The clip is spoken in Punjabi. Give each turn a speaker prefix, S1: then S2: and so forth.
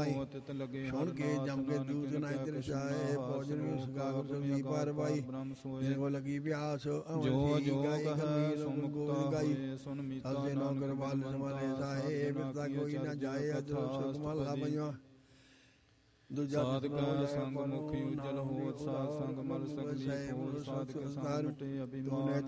S1: ਮਾਈ ਸੁਣ ਕੇ ਜਮ ਕੇ ਦੂਤ ਨਾਇ ਤਿਨ ਚਾਹੇ ਭੋਜਨ ਵੀ ਸੁਗਾਗਰ ਸੁਗੀ ਪਰ ਬਾਈ ਜਿਨ ਕੋ ਲਗੀ ਪਿਆਸ
S2: ਜੋ ਜੋਗ ਹੈ ਸੁਮ ਕੋ
S1: ਗਾਈ
S2: ਸੁਨ ਮੀਤਾ
S1: ਅਜੇ ਨੌ ਕਰਵਾਲ ਸਮਾਲੇ ਸਾਹੇ ਬਿਰਤਾ ਕੋਈ ਨਾ ਜਾਏ ਅਜਰ ਸੁਖ ਮਹਲਾ ਪੰਜਵਾਂ
S2: ਸਾਧ ਕਾ ਸੰਗ ਮੁਖ ਉਜਲ ਹੋਤ ਸਾਧ ਸੰਗ ਮਲ ਸਗਲੀ ਹੋਤ ਸਾਧ ਕਾ ਸੰਗ ਮਿਟੇ ਅਭਿਮਾਨ